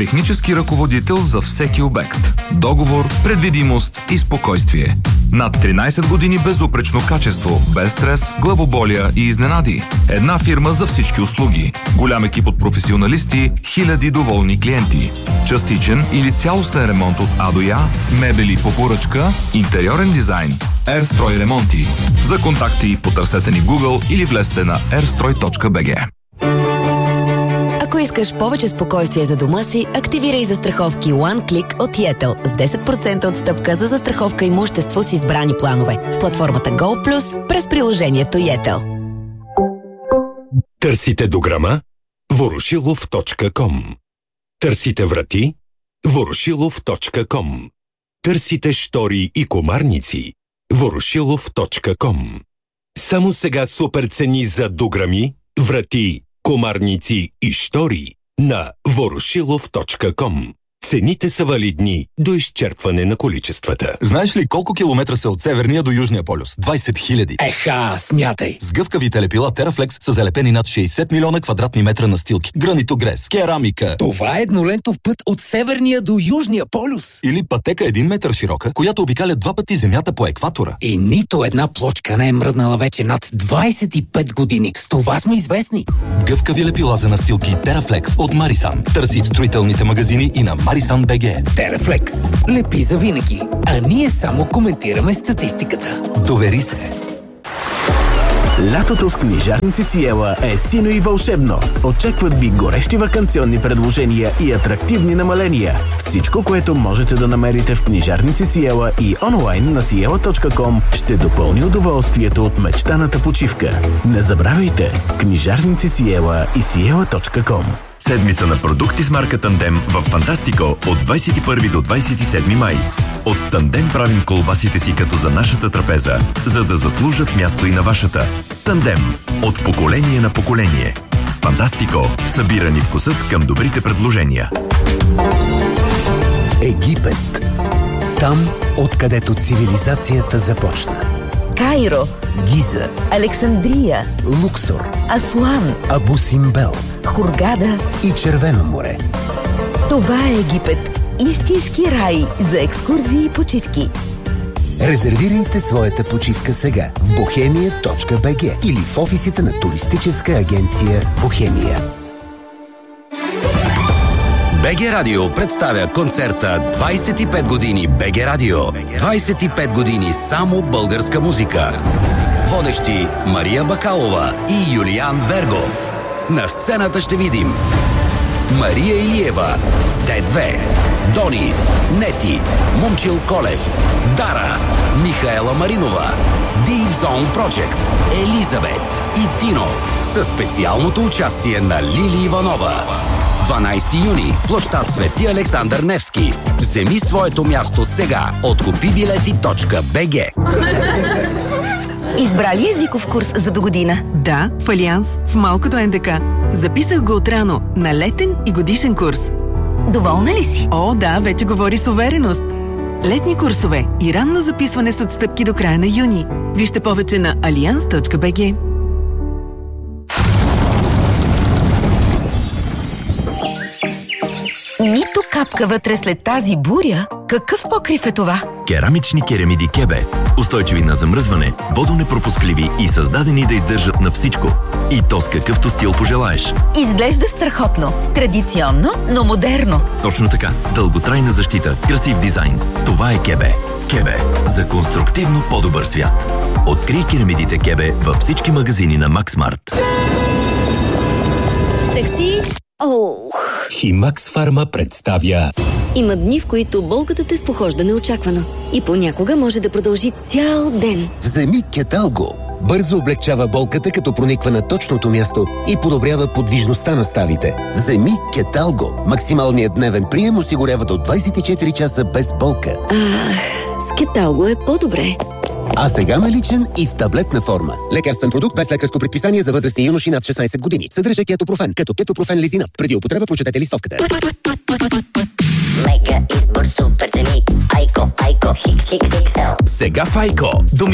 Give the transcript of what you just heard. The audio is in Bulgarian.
Технически ръководител за всеки обект. Договор, предвидимост и спокойствие. Над 13 години безупречно качество, без стрес, главоболия и изненади. Една фирма за всички услуги. Голям екип от професионалисти, хиляди доволни клиенти. Частичен или цялостен ремонт от А до Я, мебели по поръчка, интериорен дизайн. Ерстрой ремонти. За контакти потърсете ни в Google или влезте на airstroj.bg. Ако искаш повече спокойствие за дома си, активирай застраховки One Click от Yettel с 10% отстъпка за застраховка имущество с избрани планове в платформата Go Plus през приложението Yettel. Търсите дограма? Ворошилов.com. Търсите врати? Ворошилов.com. Търсите штори и комарници? Ворошилов.com. Само сега супер цени за дограми, врати, комарници и штори на Ворошилов.com. Цените са валидни до изчерпване на количествата. Знаеш ли колко километра са от Северния до Южния полюс? 20 000. Еха, смятай! С гъвкавите лепила TerraFlex са залепени над 60 милиона квадратни метра настилки. Гранитогрес, керамика. Това е еднолентов път от Северния до Южния полюс. Или пътека 1 метър широка, която обикаля 2 пъти Земята по екватора. И нито една плочка не е мръднала вече над 25 години. С това сме известни. Гъвкави лепила за настилки TerraFlex от Marisan. Търси в строителните магазини и на Marisan BG. TerraFlex. Лепи за винаги. А ние само коментираме статистиката. Довери се. Лятото с книжарници Сиела е сино и вълшебно. Очакват ви горещи ваканционни предложения и атрактивни намаления. Всичко, което можете да намерите в книжарници Сиела и онлайн на siela.com ще допълни удоволствието от мечтаната почивка. Не забравяйте, книжарници Сиела и siela.com. Седмица на продукти с марка Тандем в Фантастико от 21 до 27 май. От Тандем правим колбасите си като за нашата трапеза, за да заслужат място и на вашата. Тандем. От поколение на поколение. Фантастико. Събира ни вкусът към добрите предложения. Египет. Там, откъдето цивилизацията започна. Кайро, Гиза, Александрия, Луксор, Асуан, Абу Симбел Хургада и Червено море. Това е Египет. Истински рай за екскурзии и почивки. Резервирайте своята почивка сега в bohemia.bg или в офисите на туристическа агенция Бохемия. БГ Радио представя концерта 25 години БГ Радио. 25 години само българска музика. Водещи Мария Бакалова и Юлиан Вергов. На сцената ще видим Мария Илиева, Д2, Дони, Нети, Момчил Колев, Дара, Михаела Маринова, Deep Zone Project, Елизабет и Тино със специалното участие на Лили Иванова. 12 юни, площад Свети Александър Невски. Вземи своето място сега от kupibileti.bg. Избрали езиков курс за догодина? Да, в Алианс, в малкото НДК. Записах го отрано на летен и годишен курс. Доволна ли си? О, да, вече говори с увереност. Летни курсове и ранно записване с отстъпки до края на юни. Вижте повече на allianz.bg. Нито капка вътре след тази буря. Какъв покрив е това? Керамични керамиди Кебе. Устойчиви на замръзване, водонепропускливи и създадени да издържат на всичко. И то с какъвто стил пожелаеш. Изглежда страхотно. Традиционно, но модерно. Точно така. Дълготрайна защита, красив дизайн. Това е Кебе. Кебе. За конструктивно по-добър свят. Открий керамидите Кебе във всички магазини на Максмарт. Такси. Химакс Фарма представя. Има дни, в които болката те спохожда неочаквано. И понякога може да продължи цял ден. Вземи Кеталго. Бързо облегчава болката, като прониква на точното място и подобрява подвижността на ставите. Вземи Кеталго. Максималният дневен прием осигурява до 24 часа без болка. С Кеталго е по-добре. А сега наличен и в таблетна форма. Лекарствен продукт без лекарско предписание за възрастни юноши над 16 години. Съдържа кетопрофен, като кетопрофен лизинат. Преди употреба прочетете листовката. Мега избор, супер цени. Айко, Хикс, XL. Сега в Айко.